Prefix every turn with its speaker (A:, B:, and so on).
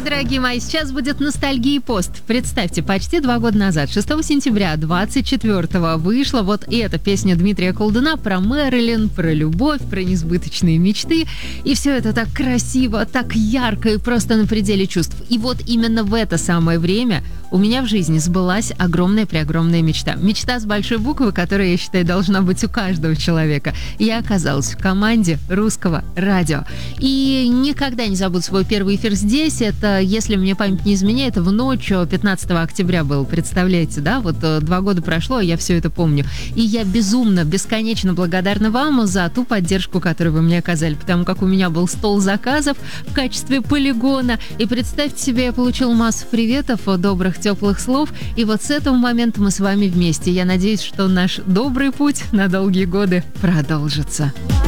A: дорогие мои, сейчас будет ностальгия пост. Представьте, почти 2 года назад, 6 сентября 24-го, вышла вот эта песня Дмитрия Колдуна про Мэрилин, про любовь, про несбыточные мечты. И все это так красиво, так ярко и просто на пределе чувств. И вот именно в это самое время у меня в жизни сбылась огромная-преогромная мечта. Мечта с большой буквы, которая, я считаю, должна быть у каждого человека. Я оказалась в команде Русского радио. И никогда не забуду свой первый эфир здесь. Это, если мне память не изменяет, в ночь 15 октября был. Представляете, да? Вот 2 года прошло, а я все это помню. И я безумно, бесконечно благодарна вам за ту поддержку, которую вы мне оказали. Потому как у меня был стол заказов в качестве полигона. И представьте себе, я получила массу приветов, добрых, теплых слов. И вот с этого момента мы с вами вместе. Я надеюсь, что наш добрый путь на долгие годы продолжится.